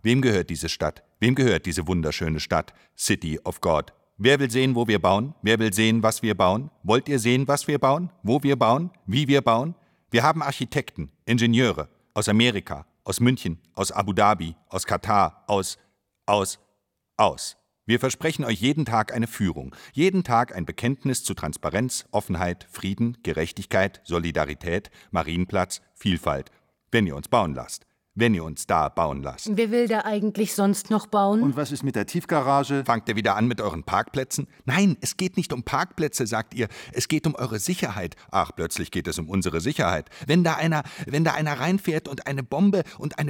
Wem gehört diese Stadt? Wem gehört diese wunderschöne Stadt? City of God. Wer will sehen, wo wir bauen? Wer will sehen, was wir bauen? Wollt ihr sehen, was wir bauen? Wo wir bauen? Wie wir bauen? Wir haben Architekten, Ingenieure aus Amerika, aus München, aus Abu Dhabi, aus Katar, aus. Wir versprechen euch jeden Tag eine Führung, jeden Tag ein Bekenntnis zu Transparenz, Offenheit, Frieden, Gerechtigkeit, Solidarität, Marienplatz, Vielfalt, wenn ihr uns bauen lasst. Wenn ihr uns da bauen lasst. Wer will da eigentlich sonst noch bauen? Und was ist mit der Tiefgarage? Fangt ihr wieder an mit euren Parkplätzen? Nein, es geht nicht um Parkplätze, sagt ihr. Es geht um eure Sicherheit. Ach, plötzlich geht es um unsere Sicherheit. Wenn da einer reinfährt und eine Bombe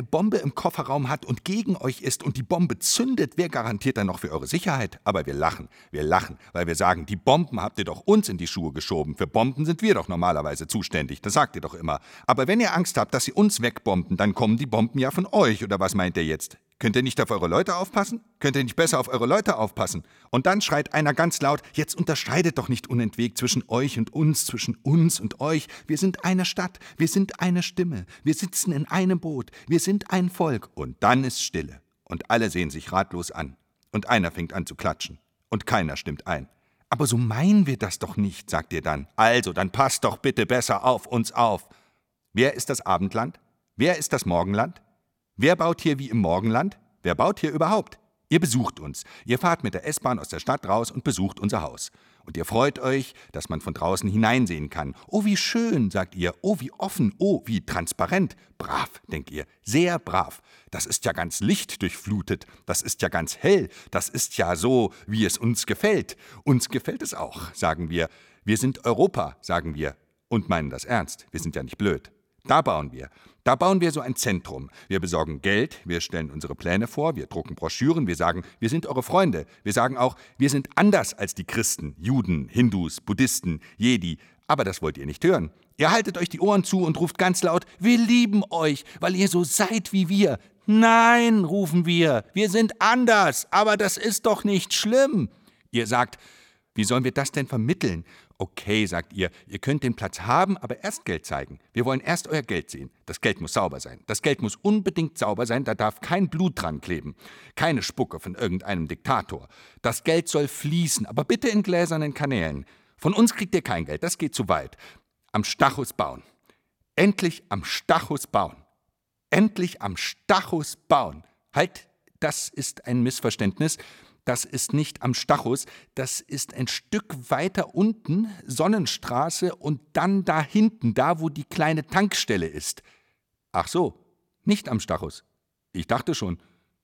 im Kofferraum hat und gegen euch ist und die Bombe zündet, wer garantiert dann noch für eure Sicherheit? Aber wir lachen, weil wir sagen, die Bomben habt ihr doch uns in die Schuhe geschoben. Für Bomben sind wir doch normalerweise zuständig, das sagt ihr doch immer. Aber wenn ihr Angst habt, dass sie uns wegbomben, dann kommen die Bomben ja von euch, oder was meint ihr jetzt? Könnt ihr nicht auf eure Leute aufpassen? Könnt ihr nicht besser auf eure Leute aufpassen? Und dann schreit einer ganz laut, jetzt unterscheidet doch nicht unentwegt zwischen euch und uns, zwischen uns und euch. Wir sind eine Stadt, wir sind eine Stimme, wir sitzen in einem Boot, wir sind ein Volk. Und dann ist Stille. Und alle sehen sich ratlos an. Und einer fängt an zu klatschen. Und keiner stimmt ein. Aber so meinen wir das doch nicht, sagt ihr dann. Also, dann passt doch bitte besser auf uns auf. Wer ist das Abendland? Wer ist das Morgenland? Wer baut hier wie im Morgenland? Wer baut hier überhaupt? Ihr besucht uns. Ihr fahrt mit der S-Bahn aus der Stadt raus und besucht unser Haus. Und ihr freut euch, dass man von draußen hineinsehen kann. Oh, wie schön, sagt ihr. Oh, wie offen. Oh, wie transparent. Brav, denkt ihr. Sehr brav. Das ist ja ganz lichtdurchflutet. Das ist ja ganz hell. Das ist ja so, wie es uns gefällt. Uns gefällt es auch, sagen wir. Wir sind Europa, sagen wir. Und meinen das ernst. Wir sind ja nicht blöd. Da bauen wir. Da bauen wir so ein Zentrum. Wir besorgen Geld, wir stellen unsere Pläne vor, wir drucken Broschüren, wir sagen, wir sind eure Freunde. Wir sagen auch, wir sind anders als die Christen, Juden, Hindus, Buddhisten, Jedi. Aber das wollt ihr nicht hören. Ihr haltet euch die Ohren zu und ruft ganz laut, wir lieben euch, weil ihr so seid wie wir. Nein, rufen wir sind anders, aber das ist doch nicht schlimm. Ihr sagt, wie sollen wir das denn vermitteln? Okay, sagt ihr, ihr könnt den Platz haben, aber erst Geld zeigen. Wir wollen erst euer Geld sehen. Das Geld muss sauber sein. Das Geld muss unbedingt sauber sein, da darf kein Blut dran kleben. Keine Spucke von irgendeinem Diktator. Das Geld soll fließen, aber bitte in gläsernen Kanälen. Von uns kriegt ihr kein Geld, das geht zu weit. Am Stachus bauen. Endlich am Stachus bauen. Endlich am Stachus bauen. Halt, das ist ein Missverständnis. Das ist nicht am Stachus, das ist ein Stück weiter unten, Sonnenstraße und dann da hinten, da wo die kleine Tankstelle ist. Ach so, nicht am Stachus. Ich dachte schon,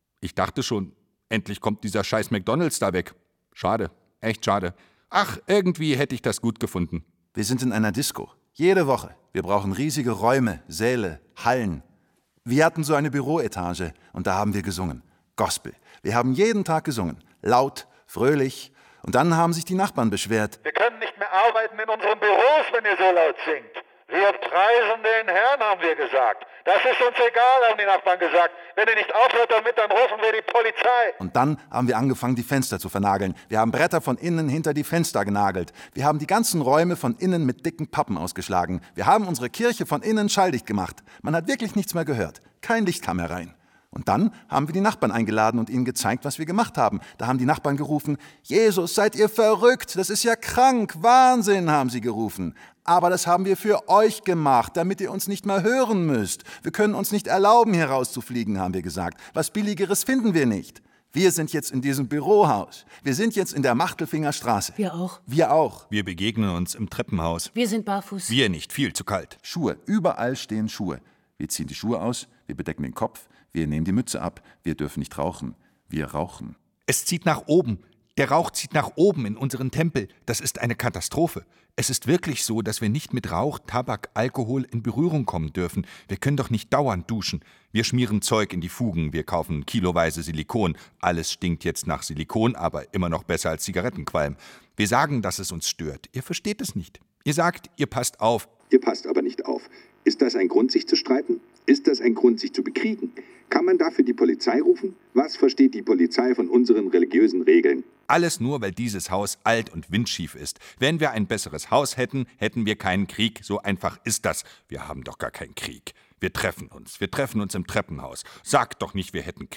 endlich kommt dieser scheiß McDonald's da weg. Schade, echt schade. Ach, irgendwie hätte ich das gut gefunden. Wir sind in einer Disco. Jede Woche. Wir brauchen riesige Räume, Säle, Hallen. Wir hatten so eine Büroetage und da haben wir gesungen. Gospel. Wir haben jeden Tag gesungen. Laut, fröhlich. Und dann haben sich die Nachbarn beschwert. Wir können nicht mehr arbeiten in unseren Büros, wenn ihr so laut singt. Wir preisen den Herrn, haben wir gesagt. Das ist uns egal, haben die Nachbarn gesagt. Wenn ihr nicht aufhört damit, dann rufen wir die Polizei. Und dann haben wir angefangen, die Fenster zu vernageln. Wir haben Bretter von innen hinter die Fenster genagelt. Wir haben die ganzen Räume von innen mit dicken Pappen ausgeschlagen. Wir haben unsere Kirche von innen schalldicht gemacht. Man hat wirklich nichts mehr gehört. Kein Licht kam herein. Und dann haben wir die Nachbarn eingeladen und ihnen gezeigt, was wir gemacht haben. Da haben die Nachbarn gerufen, Jesus, seid ihr verrückt, das ist ja krank, Wahnsinn, haben sie gerufen. Aber das haben wir für euch gemacht, damit ihr uns nicht mehr hören müsst. Wir können uns nicht erlauben, hier rauszufliegen, haben wir gesagt. Was Billigeres finden wir nicht. Wir sind jetzt in diesem Bürohaus. Wir sind jetzt in der Machtelfinger Straße. Wir auch. Wir auch. Wir begegnen uns im Treppenhaus. Wir sind barfuß. Wir nicht, viel zu kalt. Schuhe, überall stehen Schuhe. Wir ziehen die Schuhe aus, wir bedecken den Kopf, wir nehmen die Mütze ab, wir dürfen nicht rauchen. Wir rauchen. Es zieht nach oben. Der Rauch zieht nach oben in unseren Tempel. Das ist eine Katastrophe. Es ist wirklich so, dass wir nicht mit Rauch, Tabak, Alkohol in Berührung kommen dürfen. Wir können doch nicht dauernd duschen. Wir schmieren Zeug in die Fugen, wir kaufen kiloweise Silikon. Alles stinkt jetzt nach Silikon, aber immer noch besser als Zigarettenqualm. Wir sagen, dass es uns stört. Ihr versteht es nicht. Ihr sagt, ihr passt auf. Ihr passt aber nicht auf. Ist das ein Grund, sich zu streiten? Ist das ein Grund, sich zu bekriegen? Kann man dafür die Polizei rufen? Was versteht die Polizei von unseren religiösen Regeln? Alles nur, weil dieses Haus alt und windschief ist. Wenn wir ein besseres Haus hätten, hätten wir keinen Krieg. So einfach ist das. Wir haben doch gar keinen Krieg. Wir treffen uns im Treppenhaus. Sagt doch nicht, wir hätten Krieg.